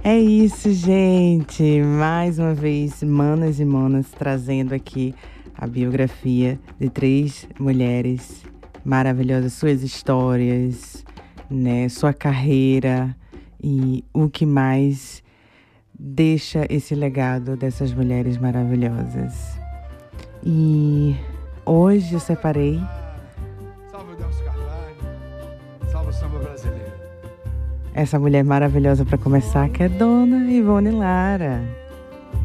É isso, gente. Mais uma vez, manas e manas, trazendo aqui a biografia de três mulheres maravilhosas, suas histórias, né, sua carreira e o que mais deixa esse legado dessas mulheres maravilhosas. E hoje eu separei Salve o Delcio Carvalho, salve o samba brasileiro. essa mulher maravilhosa para começar, que é Dona Ivone Lara.